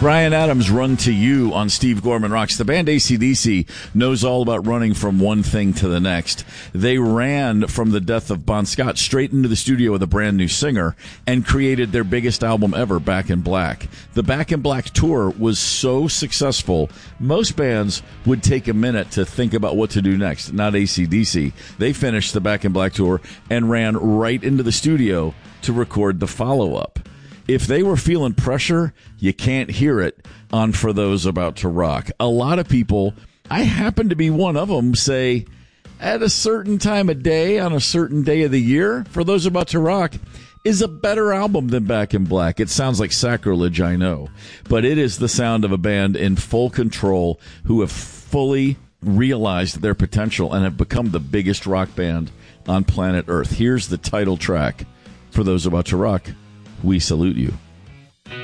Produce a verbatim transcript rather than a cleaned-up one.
Bryan Adams, Run to You on Steve Gorman Rocks. The band A C D C knows all about running from one thing to the next. They ran from the death of Bon Scott straight into the studio with a brand new singer and created their biggest album ever, Back in Black. The Back in Black tour was so successful, most bands would take a minute to think about what to do next. Not A C D C. They finished the Back in Black tour and ran right into the studio to record the follow-up. If they were feeling pressure, you can't hear it on For Those About to Rock. A lot of people, I happen to be one of them, say at a certain time of day, on a certain day of the year, For Those About to Rock is a better album than Back in Black. It sounds like sacrilege, I know, but it is the sound of a band in full control who have fully realized their potential and have become the biggest rock band on planet Earth. Here's the title track, For Those About to Rock. We salute you.